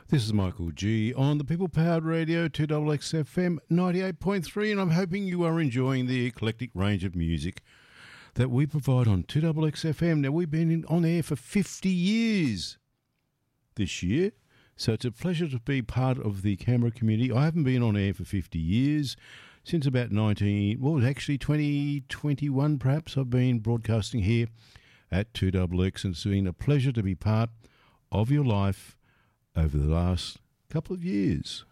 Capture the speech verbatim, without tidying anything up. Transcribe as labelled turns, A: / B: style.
A: This is Michael G on the People Powered Radio two X X F M ninety-eight point three, and I'm hoping you are enjoying the eclectic range of music that we provide on two X X F M. Now, we've been in, on air for fifty years this year, so it's a pleasure to be part of the Canberra community. I haven't been on air for fifty years, since about nineteen, well, actually twenty twenty-one perhaps. I've been broadcasting here at two X X, and it's been a pleasure to be part of your life over the last couple of years.